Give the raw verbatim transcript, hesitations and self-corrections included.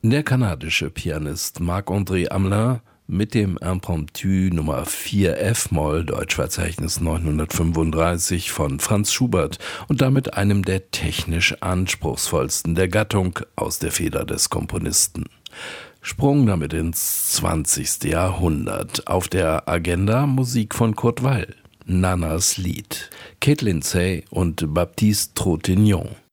Der kanadische Pianist Marc-André Hamelin mit dem Impromptu Nummer vier F-Moll, Deutschverzeichnis neunhundertfünfunddreißig von Franz Schubert und damit einem der technisch anspruchsvollsten der Gattung aus der Feder des Komponisten. Sprung damit ins zwanzigste Jahrhundert. Auf der Agenda Musik von Kurt Weill, Nanas Lied, Kate Lindsay und Baptiste Trintignant.